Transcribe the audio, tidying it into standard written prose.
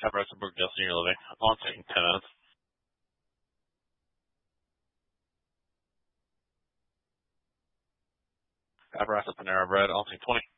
Apparatus Brook Senior Living. On taking 10 minutes. Apparatus Panera Bread. On taking 20.